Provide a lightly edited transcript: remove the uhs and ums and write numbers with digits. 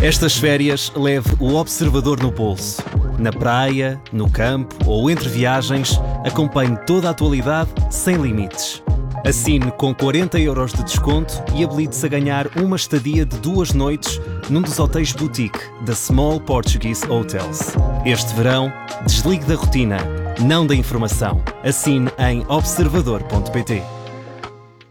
Estas férias leve o Observador no bolso. Na praia, no campo ou entre viagens, acompanhe toda a atualidade sem limites. Assine com 40 € de desconto e habilite-se a ganhar uma estadia de 2 noites num dos hotéis boutique da Small Portuguese Hotels. Este verão, desligue da rotina, não da informação. Assine em observador.pt.